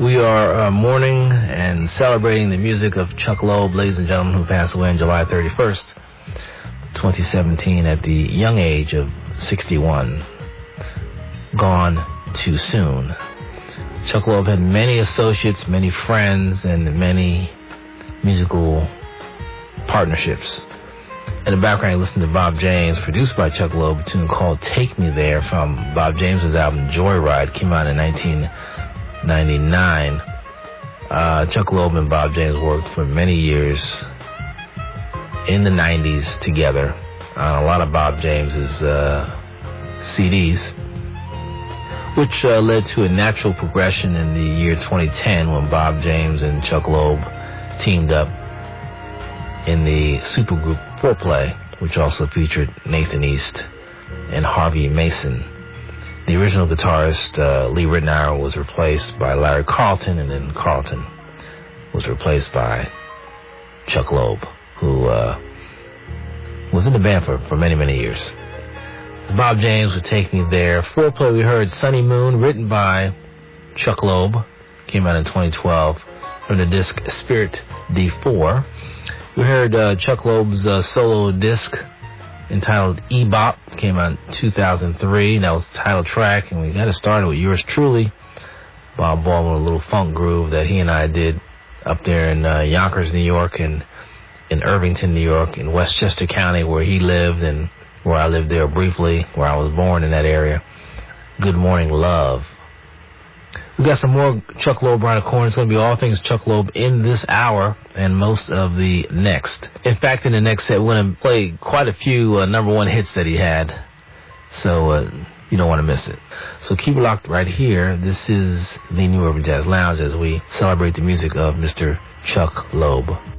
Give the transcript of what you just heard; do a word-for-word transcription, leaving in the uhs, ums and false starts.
We are uh, mourning and celebrating the music of Chuck Loeb, ladies and gentlemen, who passed away on July thirty-first, twenty seventeen, at the young age of sixty-one. Gone too soon. Chuck Loeb had many associates, many friends, and many musical partnerships. In the background, you listen to Bob James, produced by Chuck Loeb, a tune called Take Me There from Bob James's album Joyride, came out in nineteen ninety-nine. Uh, Chuck Loeb and Bob James worked for many years in the nineties together on a lot of Bob James's uh, C Ds, which uh, led to a natural progression in the year twenty ten when Bob James and Chuck Loeb teamed up in the supergroup four play, which also featured Nathan East and Harvey Mason. The original guitarist, uh, Lee Ritenour, was replaced by Larry Carlton, and then Carlton was replaced by Chuck Loeb, who uh, was in the band for, for many, many years. Bob James would Take Me There. Foreplay, we heard Sunny Moon, written by Chuck Loeb, came out in twenty twelve from the disc Spirit D four. We heard uh, Chuck Loeb's uh, solo disc entitled E-Bop, came out in two thousand three, and that was the title track, and we got it started with yours truly, Bob Baldwin, a little funk groove that he and I did up there in uh, Yonkers, New York, and in Irvington, New York, in Westchester County, where he lived, and where I lived there briefly, where I was born in that area. Good Morning Love. We got some more Chuck Loeb around the corner. It's going to be all things Chuck Loeb in this hour and most of the next. In fact, in the next set, we're going to play quite a few uh, number one hits that he had. So uh, you don't want to miss it. So keep it locked right here. This is the New Urban Jazz Lounge as we celebrate the music of Mister Chuck Loeb.